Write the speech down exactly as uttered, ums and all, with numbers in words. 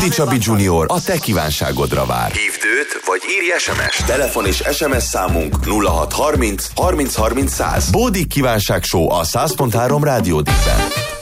Bódi Csabi junior a te kívánságodra vár. Hívd őt, vagy írj es em es. Telefon és es em es számunk nulla hat harminc harminc harminc száz. Bódi kívánság show a száz pont három Rádió Dippen.